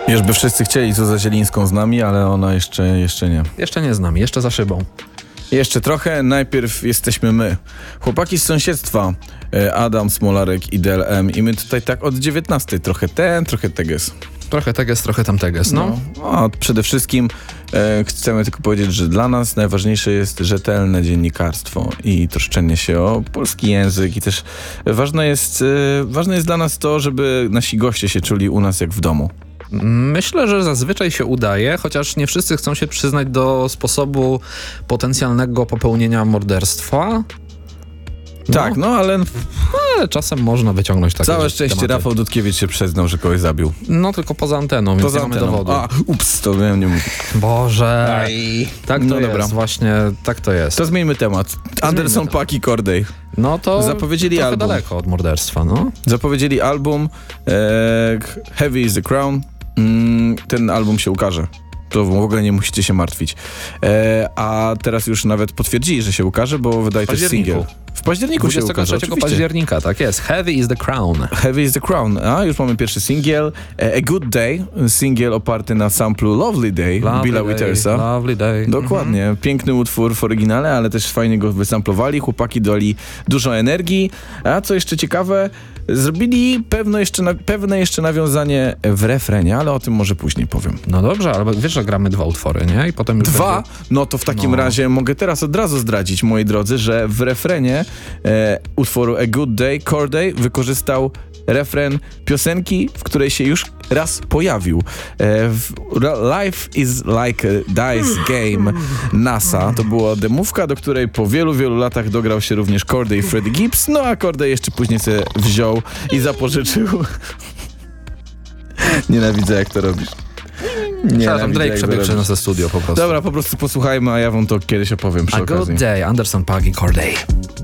Już by wszyscy chcieli co za Zielińską z nami, ale ona jeszcze nie. Jeszcze nie z nami, jeszcze za szybą. Jeszcze trochę, najpierw jesteśmy my. Chłopaki z sąsiedztwa, Adam Smolarek i DLM i my tutaj tak od 19, trochę ten, trochę teges. Trochę teges, trochę tam teges, no. A przede wszystkim chcemy tylko powiedzieć, że dla nas najważniejsze jest rzetelne dziennikarstwo i troszczenie się o polski język i też ważne jest dla nas to, żeby nasi goście się czuli u nas jak w domu. Myślę, że zazwyczaj się udaje, chociaż nie wszyscy chcą się przyznać do sposobu potencjalnego popełnienia morderstwa. Tak, ale czasem można wyciągnąć takie całe szczęście tematy. Rafał Dudkiewicz się przyznał, że kogoś zabił. No tylko poza anteną, więc nie mamy dowodu. To miałem nie mówić. Boże, tak to No jest, dobra. Właśnie tak to jest. To zmieńmy temat. Anderson .Paak i Corday No to zapowiedzieli trochę album. daleko od morderstwa, no. Zapowiedzieli album Heavy is the Crown. Ten album się ukaże. To w ogóle nie musicie się martwić. A teraz już nawet potwierdzili, że się ukaże, bo wydaje też singiel. W październiku się ukaże, 23 oczywiście. października, tak jest. Heavy is the Crown. Heavy is the Crown. A, już mamy pierwszy singiel. A Good Day. Singiel oparty na samplu Lovely Day Billa Withersa. Lovely Day. Dokładnie. Piękny utwór w oryginale, ale też fajnie go wysamplowali. Chłopaki dali dużo energii. A co jeszcze ciekawe, zrobili pewne jeszcze nawiązanie w refrenie, ale o tym może później powiem. No dobrze, ale wiesz, że gramy 2 utwory, nie? I potem już Dwa? będzie... No to w takim razie mogę teraz od razu zdradzić, moi drodzy, że w refrenie utworu A Good Day Corday wykorzystał refren piosenki, w której się już raz pojawił. Life is like a dice game NASA. To była demówka, do której po wielu latach dograł się również Corday i Freddie Gibbs, no a Corday jeszcze później sobie wziął i zapożyczył. Nienawidzę, jak to robisz. Przepraszam, Drake przebiegł przez nas ze studio po prostu. Dobra, po prostu posłuchajmy, a ja wam to kiedyś opowiem przy A okazji. Good Day, Anderson .Paak i Corday.